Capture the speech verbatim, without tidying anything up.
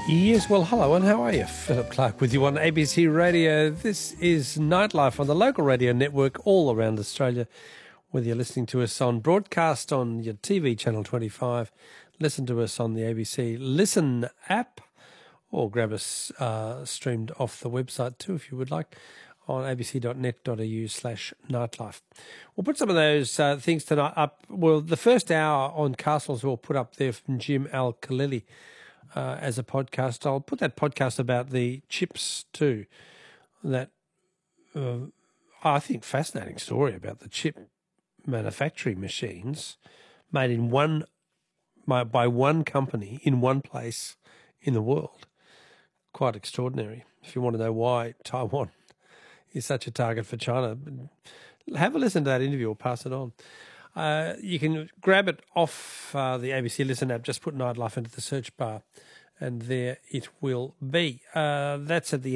Yes, well, hello, and how are you? Philip Clark with you on A B C Radio. This is Nightlife on the local radio network all around Australia. Whether you're listening to us on broadcast on your T V channel twenty-five, listen to us on the A B C Listen app, or grab us uh, streamed off the website too if you would like, on abc.net.au slash nightlife. We'll put some of those uh, things tonight up. Well, the first hour on Castles we'll put up there from Jim Al-Khalili uh, as a podcast. I'll put that podcast about the chips too. That, uh, I think, fascinating story about the chip manufacturing machines made in one by, by one company in one place in the world. Quite extraordinary. If you want to know why Taiwan is such a target for China, have a listen to that interview or pass it on. Uh, you can grab it off uh, the A B C Listen app. Just put Nightlife into the search bar, and there it will be. Uh, that's at the